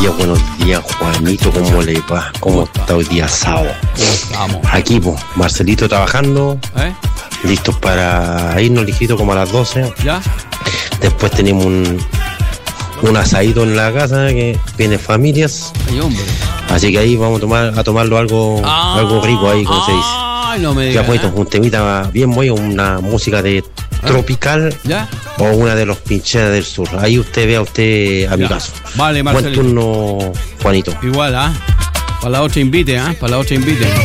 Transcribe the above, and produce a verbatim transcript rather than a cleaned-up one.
días, buenos días, Juanito, ¿cómo le va? ¿Cómo está hoy día sábado? Vamos. Aquí, pues, Marcelito trabajando, ¿Eh? listos para irnos lijitos como a las doce. ¿Ya? Después tenemos un, un asadito en la casa que viene familias. Ay, hombre. Así que ahí vamos a tomar a tomarlo algo, Ah, algo rico ahí, como se dice. Ay, no me Ya, digas. pues, ¿eh? un temita bien bueno, una música de tropical ¿Ya? o una de los pincheras del sur. Ahí usted vea usted a mi Ya. caso. Vale, Buen Marcelito. turno, Juanito. Igual, ¿ah? Para la otra invite, ¿ah? Para la otra invite.